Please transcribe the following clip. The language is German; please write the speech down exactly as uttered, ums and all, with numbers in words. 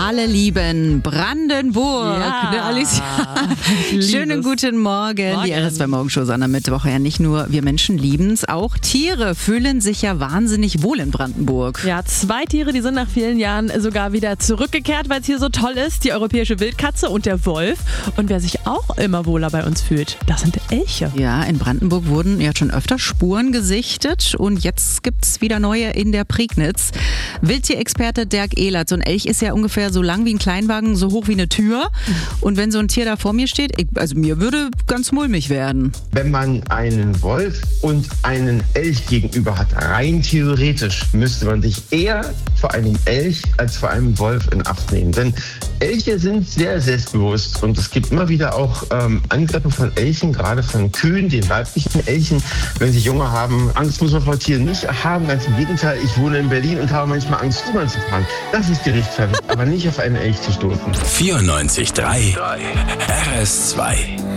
alle lieben Brandenburg. Ja. Ne, Alicia? Schönen guten Morgen. Morgen. Die R S zwei Morgenshow an der Mittwoch. Ja, nicht nur wir Menschen lieben es, auch Tiere fühlen sich ja wahnsinnig wohl in Brandenburg. Ja, zwei Tiere, die sind nach vielen Jahren sogar wieder zurückgekehrt, weil es hier so toll ist. Die europäische Wildkatze und der Wolf. Und wer sich auch immer wohler bei uns fühlt, das sind Elche. Ja, in Brandenburg wurden ja schon öfter Spuren gesichtet und jetzt gibt es wieder neue in der Prignitz. Wildtierexperte Dirk Ehlert, so ein Elch ist ja ungefähr so lang wie ein Kleinwagen, so hoch wie eine Tür. Und wenn so ein Tier da vor mir steht, ich, also mir würde ganz mulmig werden. Wenn man einen Wolf und einen Elch gegenüber hat, rein theoretisch müsste man sich eher vor einem Elch als vor einem Wolf in Acht nehmen. Denn Elche sind sehr selbstbewusst und es gibt immer wieder auch ähm, Angriffe von Elchen, gerade von Kühen, den weiblichen Elchen, wenn sie Junge haben. Angst muss man vor Tieren nicht haben, ganz im Gegenteil. Ich wohne in Berlin und habe manchmal Angst, U-Bahn zu fahren. Das ist gerechtfertigt, aber nicht auf einen Elch zu stoßen. vierundneunzig Komma drei R S zwei